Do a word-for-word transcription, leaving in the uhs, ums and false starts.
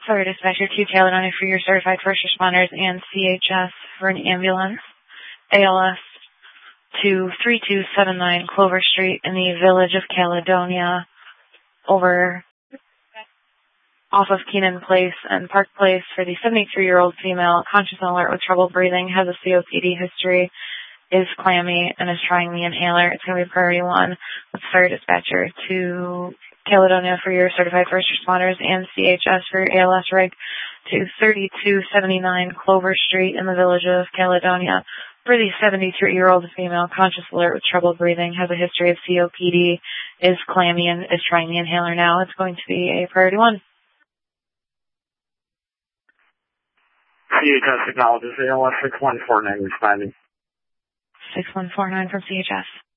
Sorry, dispatcher to Caledonia for your certified first responders and C H S for an ambulance. A L S to three two seven nine Clover Street in the village of Caledonia over off of Keenan Place and Park Place for the seventy-three-year-old female, conscious and alert with trouble breathing, has a C O P D history, is clammy, and is trying the inhaler. It's going to be priority one. Let's start dispatcher to Caledonia for your certified first responders and C H S for your A L S rig to thirty-two seventy-nine Clover Street in the village of Caledonia for the seventy-three-year-old female, conscious alert with trouble breathing, has a history of C O P D, is clammy, and is trying the inhaler now. It's going to be a priority one. C H S acknowledges A L S six one four nine responding. six one four nine from C H S.